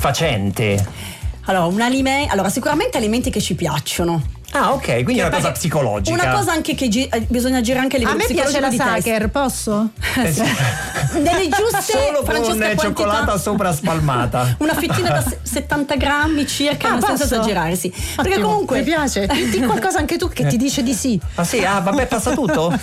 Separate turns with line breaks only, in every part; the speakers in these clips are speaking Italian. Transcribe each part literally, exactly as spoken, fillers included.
soddisfacente?
Allora, un alime- allora, sicuramente alimenti che ci piacciono.
Ah, ok, quindi è una cosa psicologica.
Una cosa anche che gi- bisogna girare anche a livello
A me piace la
di testa.
Sacher, posso?
Eh sì.
Delle giuste
Solo
Francesca,
con
quantità-
cioccolata sopra spalmata.
Una fettina da se- settanta grammi circa,
Ah,
non senza
posso?
esagerare, sì. Perché
Ottimo,
comunque
mi piace. Di qualcosa anche tu che ti dice di sì.
Ah sì, ah vabbè, passa tutto?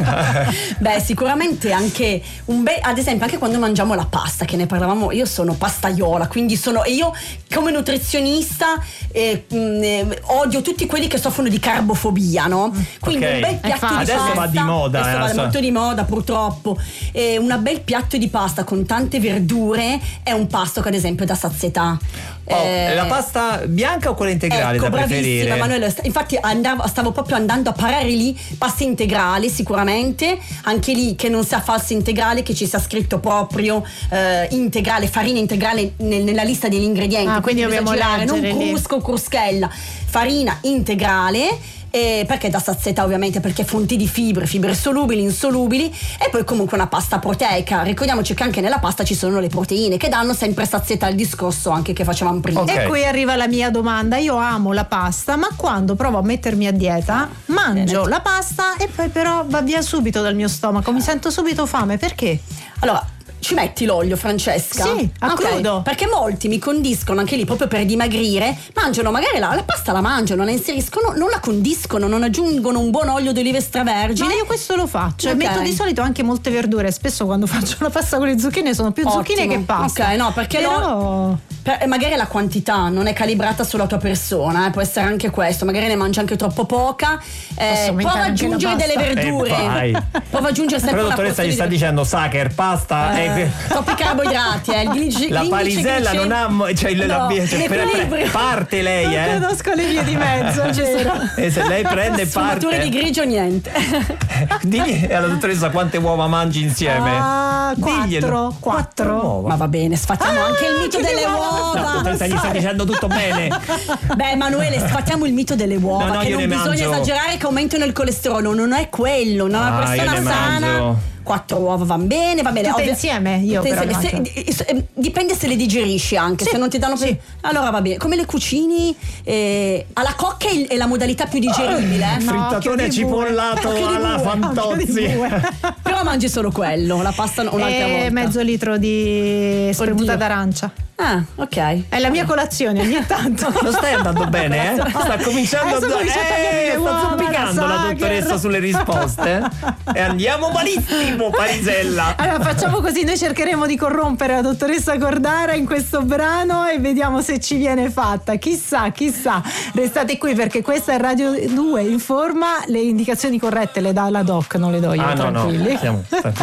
Beh, sicuramente anche un bel, ad esempio, anche quando mangiamo la pasta, che ne parlavamo, io sono pastaiola, quindi sono, e io come nutrizionista eh, mh, eh, odio tutti quelli che soffrono di carbofobia, no? Quindi
Ok.
un bel piatto di
Adesso
pasta.
va di moda,
adesso
eh,
va
so.
molto di moda, purtroppo. E un bel piatto di pasta con tante verdure è un pasto che ad esempio dà sazietà.
Oh,
Eh,
la pasta bianca o quella integrale
ecco,
da
bravissima
preferire?
Emanuele, infatti andavo, stavo proprio andando a parare lì pasta integrale, sicuramente anche lì che non sia falsa integrale, che ci sia scritto proprio eh, integrale, farina integrale nel- nella lista degli ingredienti,
Ah, quindi
bisogna
dobbiamo
girare, non
leggere lì.
crusco, cruschella, farina integrale. Eh, perché dà sazietà, ovviamente, perché fonti di fibre, fibre solubili, insolubili, e poi comunque una pasta proteica. Ricordiamoci che anche nella pasta ci sono le proteine che danno sempre sazietà, al discorso anche che facevamo prima.
Ok.
E qui arriva la mia domanda. Io amo la pasta, ma quando provo a mettermi a dieta mangio la pasta e poi però va via subito dal mio stomaco, mi sento subito fame. Perché?
Allora, ci metti l'olio, Francesca?
Sì, a
Ok,
crudo.
perché molti mi condiscono anche lì proprio per dimagrire, mangiano magari la, la pasta, la mangiano, la inseriscono, non la condiscono, non aggiungono un buon olio d'oliva extravergine.
Ma io questo lo faccio.
Ok.
E metto di solito anche molte verdure. Spesso quando faccio la pasta con le zucchine sono più zucchine
Ottimo.
che pasta.
Ok, no, perché
Però...
no, per- magari la quantità non è calibrata sulla tua persona, eh, può essere anche questo, magari ne mangi anche troppo poca. Eh,
aumentare
prova ad
anche la
aggiungere delle
pasta.
verdure.
Eh, vai.
Prova ad aggiungere sempre
Però
una
dottoressa gli
porzione
sta
di-
dicendo Sacher, pasta
Eh,
e...
troppi carboidrati, eh. il glici-
La
l'indice
parisella
glicemico-
non ha mo- cioè, il- la-
No,
cioè, per- per-
l'equilibrio.
parte lei,
Non
eh?
conosco le vie di mezzo, è vero.
E se lei prende e
Sfumature
parte
di grigio niente.
digli alla dottoressa quante uova mangi insieme.
Ah,
Diglielo.
quattro. Quattro.
uova.
Ma va bene, sfatiamo
Ah,
anche il mito
che
delle
uova!
uova.
No, dottoressa gli sta dicendo tutto bene.
Beh, Emanuele, sfatiamo il mito delle uova,
No, no,
che
io
non
ne
bisogna
mangio.
esagerare che aumentano il colesterolo, non è quello, una
Ah, io
persona
ne
sana.
mangio.
Quattro uova van bene, va bene.
Tutte
ovvio-
insieme? Io
tutte
però
insieme.
mangio.
Se- eh, dipende se le digerisci anche,
Sì,
se non ti danno più.
sì.
Allora va bene. Come le cucini? Eh, alla cocca è, il- è la modalità più digeribile, eh?
No,
Frittatone
occhio di
cipollato
bue. Occhio di
alla
bue,
Fantozzi.
Però mangi solo quello, la pasta un'altra
E
volta.
mezzo litro di spremuta
Oddio.
d'arancia.
Ah, ok.
È la mia colazione ogni tanto.
Lo stai andando bene, eh? Sta cominciando
Adesso
a
comincia a tagliare le
eh,
uova,
sta zoppicando
la
la
Sacher.
dottoressa sulle risposte. E andiamo malissimo, parisella.
Allora facciamo così, noi cercheremo di corrompere la dottoressa Cordara in questo brano e vediamo se ci viene fatta. Chissà, chissà. Restate qui perché questa è Radio due Informa, le indicazioni corrette le dà la doc, non le do io,
Ah no, no,
tranquilli.
siamo